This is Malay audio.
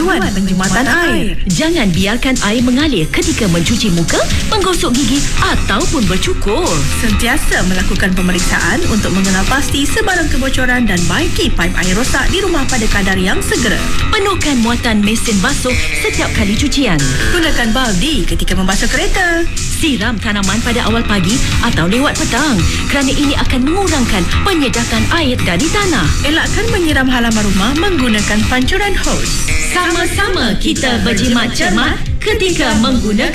panduan penjimatan air. Jangan biarkan air mengalir ketika mencuci muka, menggosok gigi ataupun bercukur. Sentiasa melakukan pemeriksaan untuk mengenal pasti sebarang kebocoran dan baiki paip air rosak di rumah pada kadar yang segera. Penuhkan muatan mesin basuh setiap kali cucian. Gunakan baldi ketika membasuh kereta. Siram tanaman pada awal pagi atau lewat petang kerana ini akan mengurangkan penyedakan air dari tanah. Elakkan menyiram halaman rumah menggunakan pancuran hos. Sama-sama kita berjimat cermat ketika menggunakan